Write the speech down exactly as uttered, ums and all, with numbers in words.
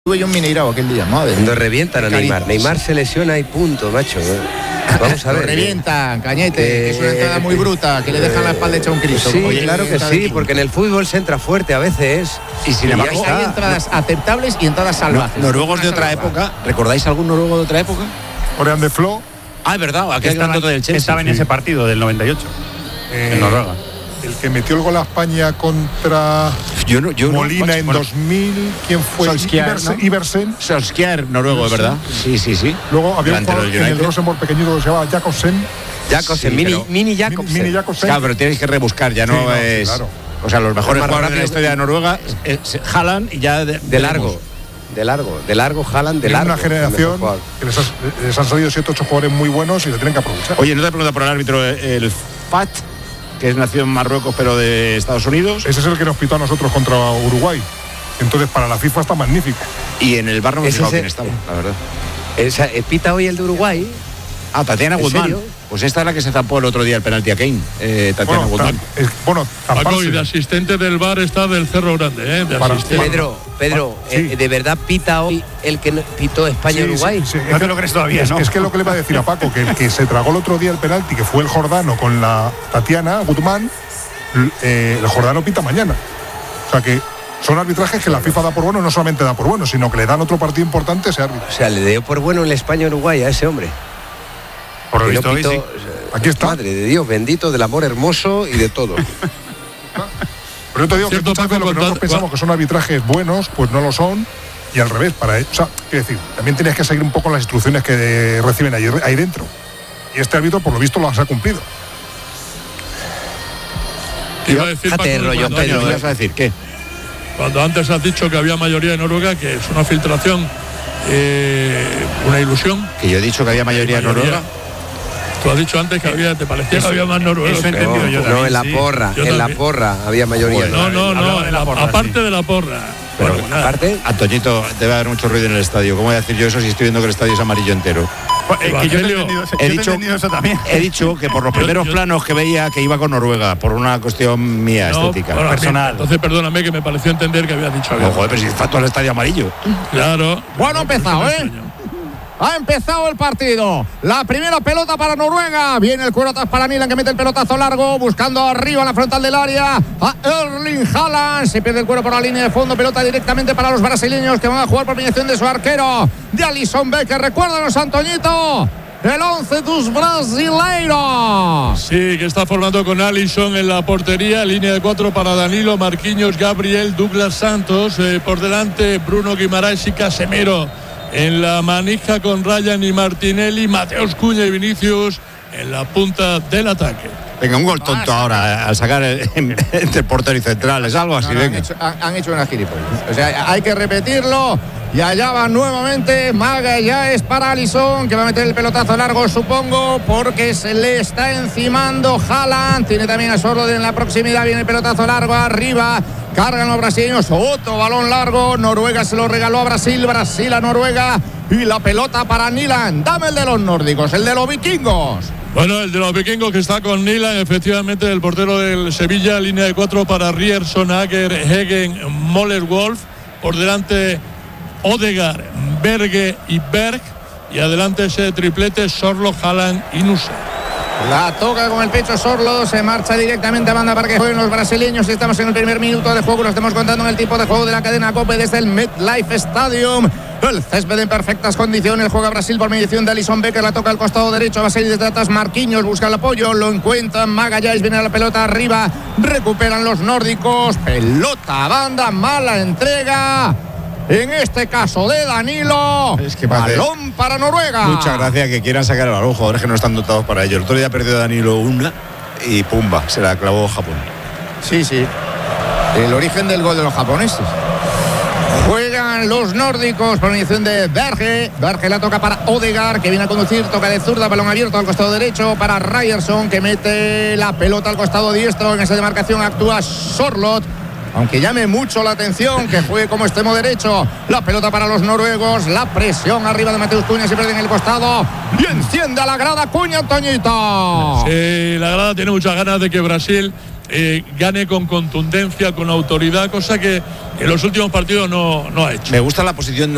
Tuve un Mineirao aquel día, madre. Cuando revientan a Neymar. Neymar se lesiona y punto, macho. Vamos a ver. Lo revientan, Cañete, eh, que es una entrada muy bruta, que le dejan la espalda hecha a un Cristo. Sí, Oye, claro que sí, porque en el fútbol se entra fuerte a veces. Y sin embargo, hay entradas aceptables y entradas salvajes. No, noruegos de otra época. ¿Recordáis algún noruego de otra época? Orián de Flo. Ah, es verdad, aquí estaba, del Chelsea. estaba en sí. ese partido del noventa y ocho, Eh, en Noruega. El que metió el gol a España contra Yo no, yo Molina no, en bueno, dos mil, ¿quién fue? Solskjaer, Iversen, ¿no? Iversen. Solskjaer, noruego, es verdad. Sí, sí, sí. Luego había un Delantero jugador del en el United. Rosenborg pequeñito que se llamaba Jakobsen. Jacobsen, Sí, mini, pero- mini Jacobsen. Mini Jakobsen. Claro, pero tienes que rebuscar, ya no, Sí, no, sí, es. claro. O sea, los mejores Es más jugadores de la rápido. historia de Noruega es, es Haaland y ya de, De largo, de largo, de largo, Haaland, de Tiene largo. una generación que les, has- les han salido siete ocho jugadores muy buenos y lo tienen que aprovechar. Oye, no te pregunto por el árbitro, el F A T, que es nacido en Marruecos pero de Estados Unidos. Ese es el que nos pitó a nosotros contra Uruguay. Entonces, para la FIFA está magnífico. Y en el bar no me he Ese fijado es quién el- estaba, la verdad. Esa, eh, pita hoy el de Uruguay. Ah, Tatiana ¿En Guzmán. serio? Pues esta es la que se zapó el otro día el penalti a Kane. Eh, Tatiana Bueno, Guzmán. ta- es- bueno, Paco, taparse. y de asistente del bar está del Cerro Grande, ¿eh? De Para- asistente. Pedro, Pedro, Sí. eh, ¿de verdad pita hoy el que no- pitó Sí, España-Uruguay? sí, sí. No te lo crees todavía, es, ¿no? Es que lo que le iba a decir a Paco, que el que se tragó el otro día el penalti, que fue el Jordano con la Tatiana Guzmán, l- eh, el Jordano pita mañana. O sea que son arbitrajes que la FIFA da por bueno, no solamente da por bueno, sino que le dan otro partido importante a ese árbitro. O sea, le dio por bueno el España-Uruguay a ese hombre. Por lo Que no visto hoy pitó- sí. o sea, Aquí está. Madre de Dios, bendito del amor hermoso y de todo. Pero yo te digo que Cierto, muchas Paco, veces lo que con nosotros tal- pensamos que son arbitrajes buenos, pues no lo son, y al revés. Para, o sea, quiero decir, también tienes que seguir un poco las instrucciones que reciben ahí, ahí dentro. Y este árbitro, por lo visto, las ha cumplido. Te iba a decir, Fíjate, Paco, rollo, cuando, Pedro, Pedro, ¿qué ¿eh? vas a decir? ¿Qué? cuando antes has dicho que había mayoría en Noruega, que es una filtración, eh, una ilusión. Que yo he dicho que había mayoría en Mayoría. Noruega. Tú has dicho antes que había, te parecía Eso- que había más noruegos. eso he que- entendido yo No, también, en la sí. porra, Yo en la también. porra había mayoría. No, no, Hablaba no, de la a- porra, aparte sí. de la porra. Pero Bueno, nada. Aparte, Antoñito, debe haber mucho ruido en el estadio. ¿Cómo voy a decir yo eso si estoy viendo que el estadio es amarillo entero? Pues, eh, que yo te he Evangelio. entendido, yo He te he dicho- entendido eso también. He dicho que por los primeros yo- planos que veía que iba con Noruega, por una cuestión mía No, estética. bueno, a mí- personal. Entonces, perdóname que me pareció entender que había dicho algo. No, joder, pero si está todo el estadio amarillo. Claro. Bueno, ha empezado, ¿eh? Extraño. Ha empezado el partido. La primera pelota para Noruega. Viene el cuero atrás para Nilan, que mete el pelotazo largo, buscando arriba en la frontal del área a Erling Haaland. Se pierde el cuero por la línea de fondo. Pelota directamente para los brasileños, que van a jugar por mediación de su arquero, de Alisson Becker. Recuérdanos, Antoñito, el once dos brasileiros. Sí, que está formando con Alisson en la portería, línea de cuatro para Danilo, Marquinhos, Gabriel, Douglas Santos, eh, por delante Bruno Guimaraes y Casemiro en la manija con Ryan y Martinelli, Mateus Cunha y Vinicius en la punta del ataque. Venga, un gol tonto ahora al sacar el, entre portero y central. Es algo así, No, no, han, venga. hecho, han- han hecho una gilipollas. O sea, hay que repetirlo. Y allá va nuevamente Magallanes para Alisson, que va a meter el pelotazo largo, supongo, porque se le está encimando Haaland. Tiene también a Sorloth en la proximidad. Viene el pelotazo largo arriba. Cargan los brasileños. Otro balón largo. Noruega se lo regaló a Brasil. Brasil a Noruega. Y la pelota para Nilan. Dame el de los nórdicos, el de los vikingos. Bueno, el de los vikingos que está con Nilan, efectivamente, el portero del Sevilla, línea de cuatro para Rierson, Ager, Hegen, Moller, Wolf. Por delante Odegaard, Berge y Berg. Y adelante ese triplete, Sorloth, Haaland y Nusa. La toca con el pecho Sorloth, se marcha directamente a banda para que jueguen los brasileños. Estamos en el primer minuto de juego, lo estamos contando en el tipo de juego de la cadena COPE desde el MetLife Stadium. El césped en perfectas condiciones, juega Brasil por mediación de Alisson Becker, la toca al costado derecho, va a salir desde atrás Marquinhos, busca el apoyo, lo encuentran Magallanes, viene la pelota arriba, recuperan los nórdicos, pelota a banda, mala entrega. En este caso de Danilo, Es que parece- balón para Noruega. Muchas gracias que quieran sacar el balón, jugadores que no están dotados para ello. El otro día perdió Danilo una y pumba, se la clavó Japón. Sí, sí. El origen del gol de los japoneses. Juegan los nórdicos por mediación de Berge. Berge la toca para Odegaard, que viene a conducir, toca de zurda, balón abierto al costado derecho para Ryerson, que mete la pelota al costado diestro. En esa demarcación actúa Sorloth. Aunque llame mucho la atención que juegue como extremo derecho. La pelota para los noruegos. La presión arriba de Mateus Cunha. Se pierde en el costado. Y enciende a la grada Cunha, Antoñito. Sí, la grada tiene muchas ganas de que Brasil eh, gane con contundencia, con autoridad, cosa que en los últimos partidos no, no ha hecho. Me gusta la posición